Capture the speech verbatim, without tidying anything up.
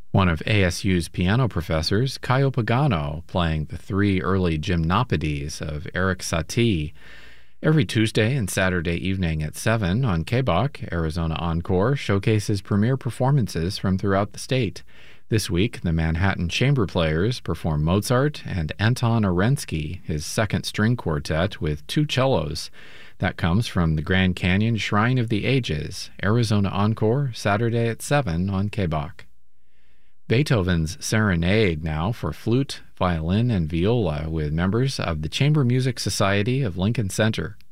One of A S U's piano professors, Caio Pagano, playing the three early gymnopedies of Erik Satie. Every Tuesday and Saturday evening at seven on K B O C, Arizona Encore showcases premier performances from throughout the state. This week, the Manhattan Chamber Players perform Mozart and Anton Arensky, his second string quartet with two cellos. That comes from the Grand Canyon Shrine of the Ages, Arizona Encore, Saturday at seven on K B O C. Beethoven's Serenade now for flute, violin, and viola with members of the Chamber Music Society of Lincoln Center.